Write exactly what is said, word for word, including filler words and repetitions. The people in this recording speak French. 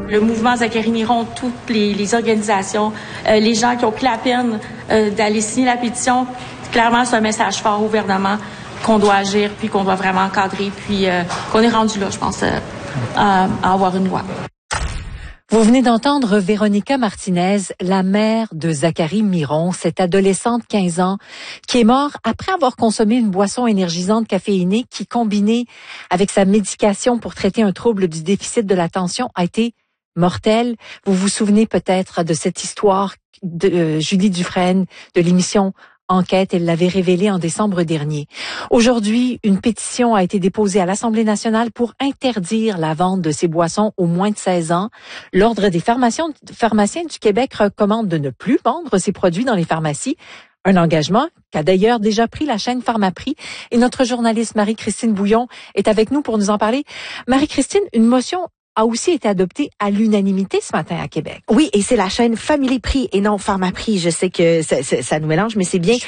le mouvement Zachary Miron, toutes les, les organisations, euh, les gens qui ont pris la peine euh, d'aller signer la pétition. Clairement, c'est un message fort au gouvernement qu'on doit agir, puis qu'on doit vraiment encadrer, puis euh, qu'on est rendu là, je pense, euh, à, à avoir une loi. Vous venez d'entendre Véronica Martinez, la mère de Zachary Miron, cette adolescente de quinze ans qui est morte après avoir consommé une boisson énergisante caféinée qui, combinée avec sa médication pour traiter un trouble du déficit de l'attention, a été mortelle. Vous vous souvenez peut-être de cette histoire de euh, Julie Dufresne de l'émission Enquête, elle l'avait révélé en décembre dernier. Aujourd'hui, une pétition a été déposée à l'Assemblée nationale pour interdire la vente de ces boissons aux moins de seize ans. L'Ordre des pharmaciens, pharmaciens du Québec recommande de ne plus vendre ces produits dans les pharmacies. Un engagement qu'a d'ailleurs déjà pris la chaîne Pharmaprix. Et notre journaliste Marie-Christine Bouillon est avec nous pour nous en parler. Marie-Christine, une motion a aussi été adopté à l'unanimité ce matin à Québec. Oui, et c'est la chaîne Family Prix et non Pharmaprix. Je sais que ça, ça, ça nous mélange, mais c'est bien